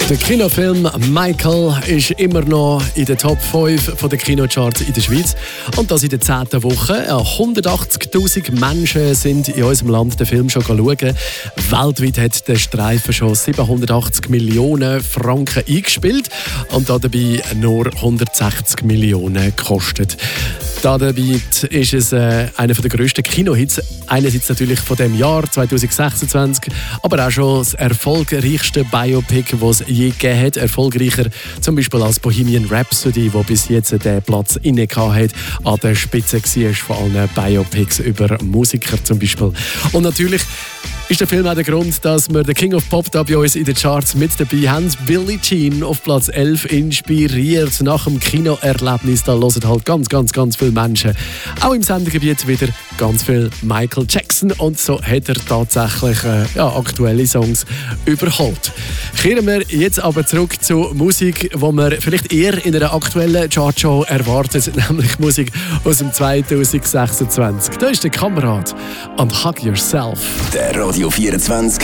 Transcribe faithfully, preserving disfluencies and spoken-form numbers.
Der Kinofilm Michael ist immer noch in den Top fünf der Kinocharts in der Schweiz. Und das in der zehnten Woche. hundertachtzigtausend Menschen sind in unserem Land den Film schon schauen. Weltweit hat der Streifen schon siebenhundertachtzig Millionen Franken eingespielt und dabei nur hundertsechzig Millionen gekostet. Dabei ist es äh, einer der grössten Kinohits. Einerseits natürlich von dem Jahr zwanzig sechsundzwanzig, aber auch schon das erfolgreichste Biopic, das es je gegeben hat. Erfolgreicher zum Beispiel als Bohemian Rhapsody, wo bis jetzt den Platz inne hat, an der Spitze war von allen Biopics über Musiker zum Beispiel. Und natürlich ist der Film auch der Grund, dass wir den King of Pop da bei uns in den Charts mit dabei haben. Billie Jean auf Platz elf inspiriert. Nach dem Kinoerlebnis, da hören halt ganz, ganz, ganz viele Menschen. Auch im Sendegebiet wieder ganz viel Michael Jackson. Und so hat er tatsächlich äh, ja, aktuelle Songs überholt. Kehren wir jetzt aber zurück zu Musik, die man vielleicht eher in einer aktuellen Chartshow erwartet, nämlich Musik aus dem zwanzig sechsundzwanzig. Da ist der Kamerad und Hug Yourself. Der Radio vierundzwanzig